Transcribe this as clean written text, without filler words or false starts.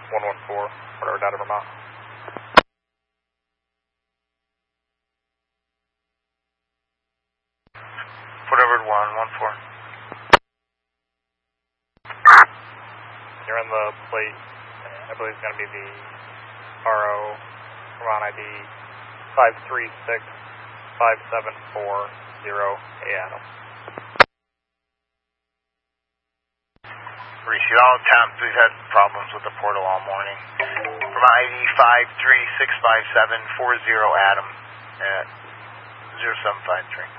114, whatever, data Vermont. Whatever, 114. You're in the plate, I believe it's going to be the RO, Vermont ID 5365740, Adam. Receive all attempts. We've had problems with the portal all morning. Vermont ID 5365740, Adam at 0753.